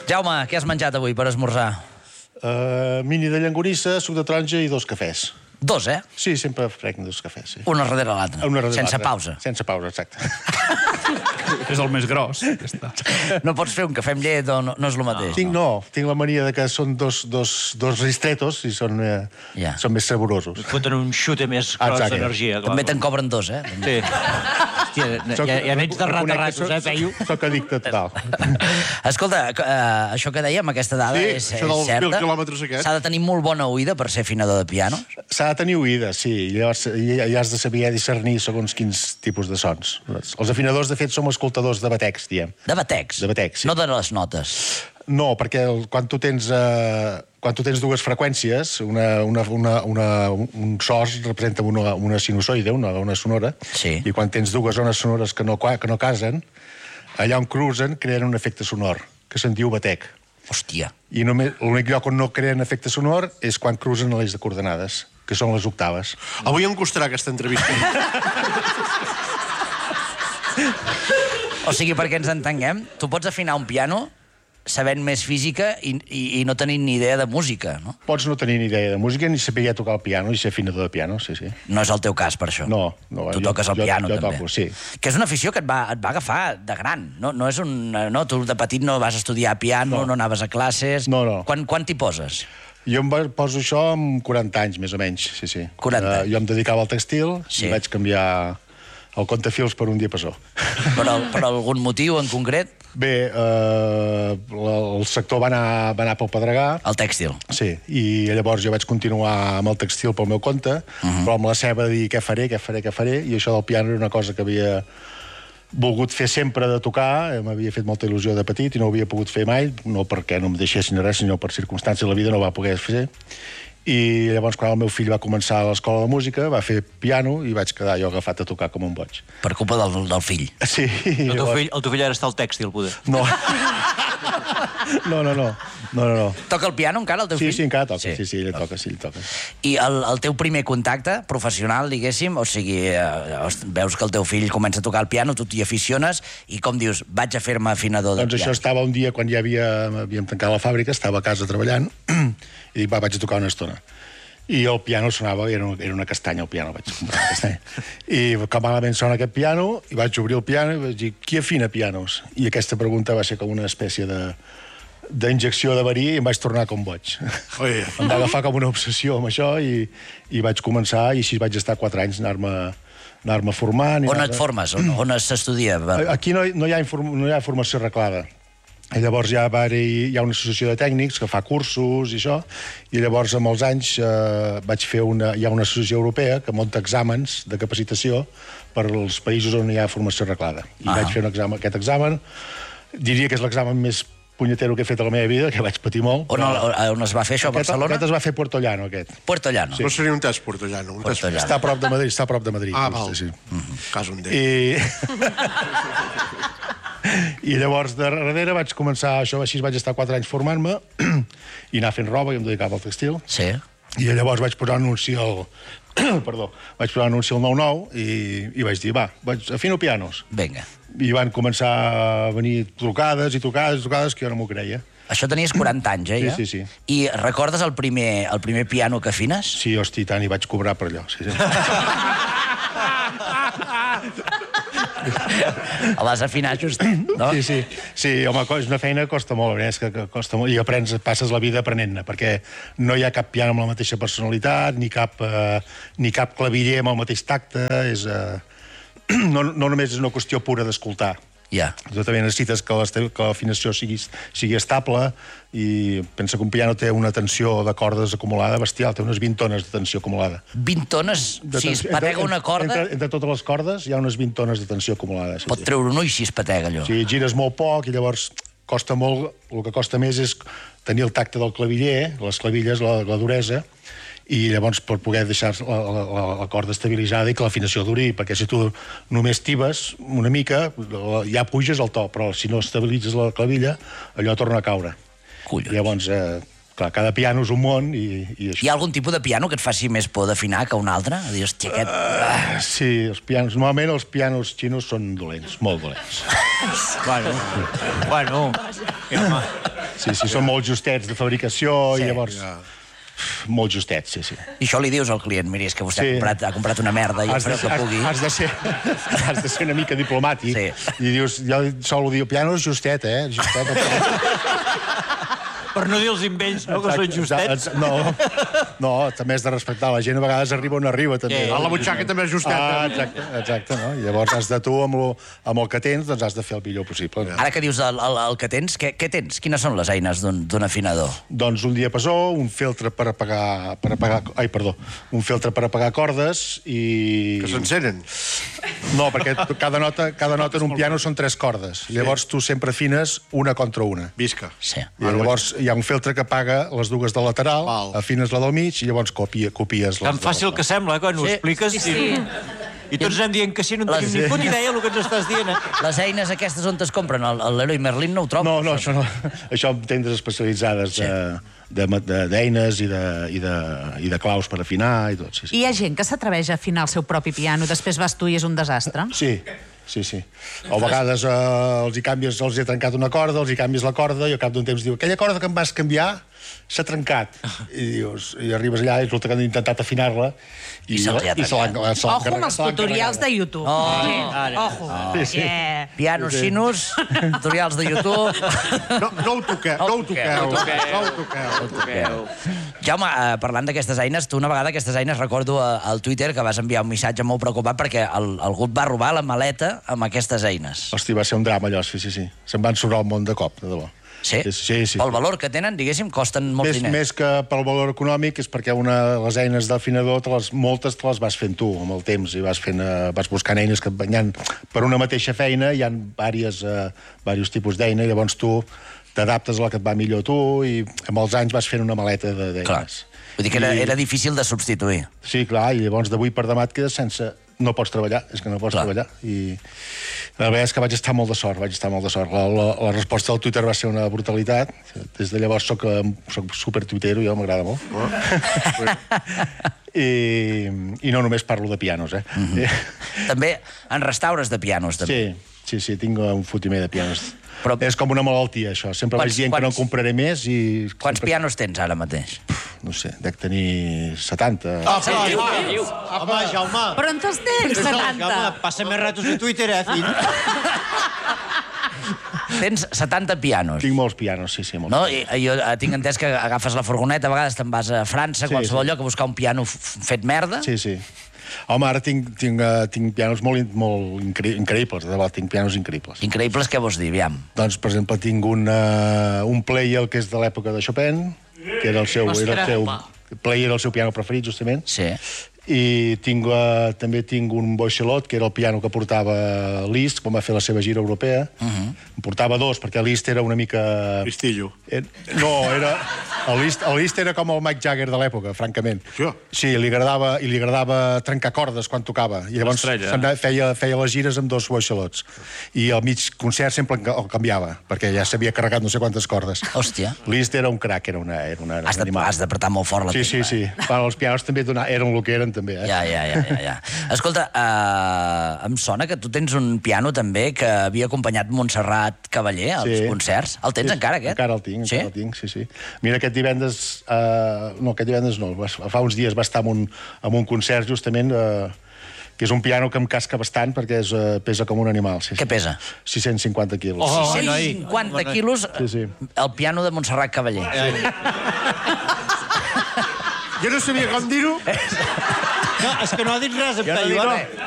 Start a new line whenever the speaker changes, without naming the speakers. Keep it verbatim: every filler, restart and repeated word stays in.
Jaume, què has menjat avui per esmorzar?
Uh, mini de llonganissa, suc de taronja i dos cafès.
Dos, eh?
Sí, sempre frec dos cafès, sí.
Una darrere l'altra.
Una darrere
Sense
l'altra.
pausa.
Sense pausa, exacte.
És el més gros. Ja està.
No pots fer un cafè amb llet o no, no és el mateix.
Tinc, no, tinc la mania de que són dos, dos, dos ristretos i són, eh,
Ja.
són més saborosos.
Foten un xute més gros
Exacte.
d'energia. clar.
També te'n cobren dos, eh?
Sí. Hòstia, ja, ja n'ets de rata-ratos, eh, Peyu?
Soc addicte total.
Escolta, uh, això que dèiem, aquesta dada
Sí,
és,
això
és
dels
certa.
mil quilòmetres aquests.
S'ha de tenir molt bona oïda per ser afinador de piano.
S'ha de tenir oïda, sí. I llavors i, i has de saber discernir segons quins tipus de sons. Els afinadors, de fet, som escoltadors de batecs, diem.
De batecs.
De batecs, sí.
No de les notes.
No, perquè el, quan, tu tens, eh, quan tu tens dues freqüències, una, una, una, una, un so representa una, una sinusoide, una, una sonora,
Sí.
i quan tens dues zones sonores que no, que no casen, allà on cruzen creen un efecte sonor, que se'n diu batec.
Hòstia.
I només l'únic lloc on no creen efecte sonor és quan cruzen a l'eix de coordenades, que són les octaves.
Avui em costarà aquesta entrevista.
O sigui, perquè ens entenguem, tu pots afinar un piano sabent més física i, i, i no tenint ni idea de música, no?
Pots no tenir ni idea de música ni saber tocar el piano i ser afinador de piano, sí, sí.
No és el teu cas, per això.
No, no.
Tu
jo-
toques el
jo-
piano,
jo
també.
toco, sí.
Que és una afició que et va, et va agafar de gran. No, no és un... No, tu de petit no vas estudiar piano, no,
No.
no anaves a classes...
No, no.
Quan, quan t'hi poses?
Jo em va- poso això amb quaranta anys, més o menys, sí, sí.
quaranta.
Eh, jo em dedicava al textil
Sí.
i vaig canviar el comptafils per un diapasó.
Per, al, per algun motiu en concret?
Bé, eh, el sector va anar, va anar pel Pedregar,
El tèxtil.
sí, i llavors jo vaig continuar amb el textil pel meu compte, uh -huh. però amb la ceba de dir què faré, què faré, què faré, i això del piano era una cosa que havia volgut fer sempre de tocar, m'havia fet molta il·lusió de petit i no ho havia pogut fer mai, no perquè no em deixessin res, sinó per circumstàncies de la vida no va poder fer. I llavors, quan el meu fill va començar a l'escola de música, va fer piano i vaig quedar jo agafat a tocar com un boig.
Per culpa del, del fill.
Sí.
El teu fill, el teu fill ara està al tèxtil, poder.
No. No, no, no. No, no, no.
Toca el piano encara, el teu
Sí,
fill?
sí, encara toca. Sí, sí, sí ell toca, sí, ell toca.
I el, el teu primer contacte professional, diguéssim, o sigui, eh, veus que el teu fill comença a tocar el piano, tu t'hi aficiones, i com dius, vaig a fer-me afinador de
Doncs
piano.
això estava un dia quan ja havia, havíem tancat la fàbrica, estava a casa treballant, i dic, va, vaig a tocar una estona. I el piano sonava, era una, era una castanya el piano, vaig comprar una castanya. I com malament sona aquest piano, i vaig obrir el piano i vaig dir, qui afina pianos? I aquesta pregunta va ser com una espècie de d'injecció de verí i em vaig tornar com boig.
Oi.
Em va agafar com una obsessió amb això i, i vaig començar, i així vaig estar quatre anys anar-me anar-me formant. i
On
anar-
et formes? On, on s'estudia?
Aquí no, no, hi ha inform, no hi ha formació arreglada. I llavors ja va haver, hi ha una associació de tècnics que fa cursos i això, i llavors amb els anys eh, vaig fer una, hi ha una associació europea que munta exàmens de capacitació per als països on hi ha formació arreglada. I
Ah.
vaig fer un examen, aquest examen, diria que és l'examen més punyetero que he fet a la meva vida, que vaig patir molt.
On, on es va fer això, a
Aquest,
Barcelona?
aquest es va fer a Puerto Llano, aquest.
Puerto Llano.
No seria un test portollano. Un test...
Puerto Llano.
Està a prop de Madrid, està a prop de Madrid.
Ah,
just,
val.
sí.
Cas un d'ell.
I... I llavors, de darrere, vaig començar això, així vaig estar quatre anys formant-me i anar fent roba, i em dedicava al textil.
Sí.
I llavors vaig posar un anunci al... Perdó, vaig posar un anunci al nou nou i, i vaig dir, va, vaig afino pianos.
Vinga.
I van començar a venir trucades i trucades i trucades que jo no m'ho creia.
Això tenies quaranta anys, eh,
Sí,
ja?
sí, sí.
I recordes el primer, el primer piano que afines?
Sí, hosti, i tant, i vaig cobrar per allò. Sí, sí.
El vas afinar justet, no?
Sí, sí. Sí, home, és una feina que costa molt, eh? És que, que costa molt, i aprens, passes la vida aprenent-ne, perquè no hi ha cap piano amb la mateixa personalitat, ni cap, eh, ni cap claviller amb el mateix tacte, és... Eh, no, no només és una qüestió pura d'escoltar.
Ja.
Tu també necessites que l'este- que l'afinació sigui, sigui estable, i pensa que un piano té una tensió de cordes acumulada bestial, té unes vint tones de tensió acumulada.
vint tones,
De
si es
tensió-
patega
entre-
una corda,
Entre, entre totes les cordes hi ha unes vint tones de tensió acumulada. Sí,
pot
sí.
treure un ull si es patega allò.
Sí, gires molt poc i llavors costa molt, el que costa més és tenir el tacte del claviller, les clavilles, la, la duresa, i llavors per poder deixar la, la, la corda estabilitzada i que l'afinació duri, perquè si tu només tibes una mica, ja puges el to, però si no estabilitzes la clavilla, allò torna a caure.
Collons.
Llavors, eh, clar, cada piano és un món i, i això...
Hi ha algun tipus de piano que et faci més por d'afinar que un altre? A dir, hòstia, aquest... Ah.
Sí, els pianos, normalment els pianos xinos són dolents, molt dolents.
Bueno, bueno. Ja, home.
Sí, sí, són molt justets de fabricació
Sí.
i llavors... Molt justets, sí, sí.
I això li dius al client, miri, és que vostè
Sí.
ha, comprat, ha comprat una merda i
Has de,
fareu que
has,
pugui.
has, de ser, has de ser una mica diplomàtic.
Sí.
I dius, jo solo diu, piano és justet, eh? Justet.
Per no dir els invents, no, que són justets.
Exacte, no, no, també has de respectar la gent, a vegades arriba on arriba, també.
Sí.
A la butxaca també és justeta.
Ah, exacte, exacte, no? I llavors has de tu, amb, lo, amb el que tens, doncs has de fer el millor possible. No?
Ara que dius el, el, el que tens, què, què tens? Quines són les eines d'un d'un afinador?
Doncs un diapasó, un filtre per apagar... Per apagar ai, perdó. Un filtre per apagar cordes i...
Que s'encenen.
No, perquè tu- cada nota, cada nota en un piano són tres cordes. Llavors tu sempre afines una contra una.
Visca.
Sí.
I llavors hi ha un filtre que apaga les dues del lateral,
Val.
afines la del mig i llavors copia, copies les
Tan fàcil que sembla, eh, quan ho
Sí.
expliques.
Sí, sí.
I tots anem dient que sí, no en tenim
Sí.
ni puta idea el que ens estàs dient. Eh?
Les eines aquestes on es compren? El- L'Heroi Merlin no ho trobo.
No, no, això no. Això en tendes especialitzades de, de, de, d'eines i de, i, de, i de claus per afinar i tot, sí, sí.
I hi ha gent que s'atreveix a afinar el seu propi piano, després vas tu i és un desastre.
Sí, sí, sí. O a vegades eh, els hi canvies, els hi ha trencat una corda, els hi canvies la corda i al cap d'un temps diu aquella corda que em vas canviar s'ha trencat. I dius, i arribes allà i resulta que han intentat afinar-la i,
I se li ha
i se l'han
trencat.
se l'han
Ojo amb els
se l'han
tutorials de
carregada.
YouTube.
Oh.
Sí. Ojo.
Sí, sí.
Yeah.
Piano, sinus, tutorials de YouTube...
No, no ho toqueu, no ho toqueu. No ho toqueu.
Jaume, eh, parlant d'aquestes eines, tu una vegada aquestes eines recordo eh, al Twitter que vas enviar un missatge molt preocupat perquè el, algú et va robar la maleta amb aquestes eines.
Hosti, va ser un drama allò, sí, sí, sí. Se'n van sobrar el món de cop, de debò.
Sí?
Sí, sí.
Pel valor que tenen, diguéssim, costen molts
Més,
diners.
més que pel valor econòmic és perquè una de les eines d'afinador, te les, moltes te les vas fent tu amb el temps i vas, fent, eh, vas buscant eines que hi ha, per una mateixa feina hi ha diversos, eh, diversos tipus d'eina i llavors tu t'adaptes a la que et va millor tu i amb els anys vas fent una maleta de- d'eines.
Clar. Vull dir que era,
I-
era difícil de substituir.
Sí, clar, i llavors d'avui per demà et quedes sense... No pots treballar, és que no pots
Clar.
treballar. I la veritat és que vaig estar molt de sort, vaig estar molt de sort. La, la, la resposta del Twitter va ser una brutalitat. Des de llavors soc, eh, soc super tuitero, jo m'agrada molt. I, I no només parlo de pianos, eh? Mm-hmm.
També en restaures de pianos, també.
Sí, sí, sí, tinc un fotimer de pianos.
Però-
És com una malaltia, això. Sempre
Quants-
vaig dient que no
quants-
en compraré més i...
Quants
sempre,
pianos tens ara mateix?
No sé, dec tenir setanta.
Ah,
Home, Jaume.
Però on te'ls tens, setanta?
Jaume, passa més ratos a Twitter, eh, fill?
Tens setanta pianos.
Tinc molts pianos, sí, sí, molts.
No? I, jo eh, tinc entès que agafes la furgoneta, a vegades te'n vas a França,
Sí,
qualsevol
sí.
lloc, a buscar un piano f- fet merda.
Sí, sí. Home, ara tinc, tinc, uh, tinc pianos molt, in- molt incre increïbles, de debò, tinc pianos increïbles.
Increïbles, què vols dir, aviam?
Doncs, per exemple, tinc un, uh, un player que és de l'època de Chopin, que era el seu, era el seu player, el seu piano preferit, justament.
Sí.
I tinc, uh, també tinc un Boixelot, que era el piano que portava Liszt, quan va fer la seva gira europea. Uh -huh. En portava dos, perquè Liszt era una mica...
Cristillo.
Eh, No, era... El Liszt, el Liszt era com el Mick Jagger de l'època, francament.
Sí.
Sí, li agradava, i li agradava trencar cordes quan tocava. I llavors
L'estrella.
se'n anava- feia, feia les gires amb dos Boixelots. I al mig concert sempre el canviava, perquè ja s'havia carregat no sé quantes cordes.
Hòstia.
Liszt era un crac, era una, era una,
Has
un
de-
animal.
has d'apretar molt fort la
Sí,
timba,
sí, sí. Però els pianos també dona, eren el que eren, també. Eh?
Ja, ja, ja, ja, ja. Escolta, uh, em sona que tu tens un piano també que havia acompanyat Montserrat Cavaller als
Sí.
concerts. El tens
Sí,
encara, aquest?
Encara el tinc,
Sí?
encara el tinc, sí, sí. Mira, aquest divendres... Uh, no, aquest divendres no, va- fa uns dies va estar en un, en un concert, justament, uh, que és un piano que em casca bastant perquè és, uh, pesa com un animal. Sí, sí.
Què pesa?
sis-cents cinquanta quilos.
Oh,
cent
noi.
cinquanta quilos
Sí, sí.
el piano de Montserrat Cavaller.
Jo no sabia com dir-ho.
No, és que no ha dit res en
Jo no
Peyu,
dic
ara.
res.